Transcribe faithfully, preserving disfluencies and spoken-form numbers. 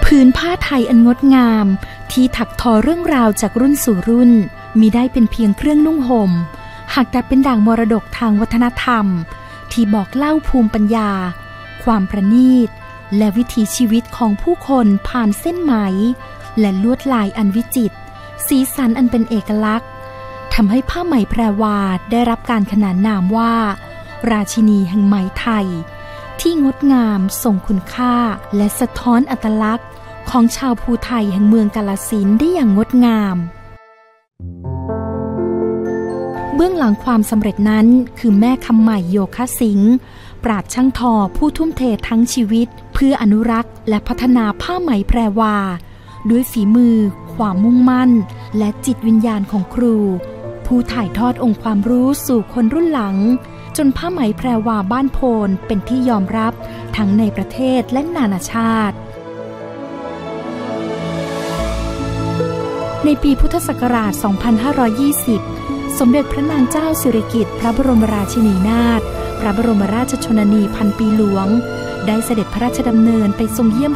ผืนผ้าไทยอันงดงามที่ถักทอเรื่องราวจากรุ่นสู่รุ่นมิได้เป็นเพียงเครื่องนุ่งห่มหากแต่เป็นด่างมรดกทางวัฒนธรรมที่บอกเล่าภูมิปัญญาความประณีตและวิถีชีวิตของผู้คนผ่านเส้นไหมและลวดลายอันวิจิตรสีสันอันเป็นเอกลักษณ์ทำให้ผ้าไหมแพรวาได้รับการขนานนามว่าราชินีแห่งไหมไทยที่งดงามทรงคุณค่าและสะท้อนอัตลักษณ์ของชาวภูไทยแห่งเมืองกาฬสินธุ์ได้อย่างงดงามเบื้องหลังความสำเร็จนั้นคือแม่คำใหม่โยคะสิงห์ปราชญ์ช่างทอผู้ทุ่มเททั้งชีวิตเพื่ออนุรักษ์และพัฒนาผ้าไหมแพรวาด้วยฝีมือความมุ่งมั่นและจิตวิญญาณของครูผู้ถ่ายทอดองค์ความรู้สู่คนรุ่นหลังจนผ้าไหมแพรวาบ้านโพนเป็นที่ยอมรับทั้งในประเทศและนานาชาติในปีพุทธศักราช สองพันห้าร้อยยี่สิบ สมเด็จพระนางเจ้าสิริกิติ์พระบรมราชินีนาถพระบรมราชชนนีพันปีหลวงได้เสด็จพระราชดำเนินไปทรงเยี่ยม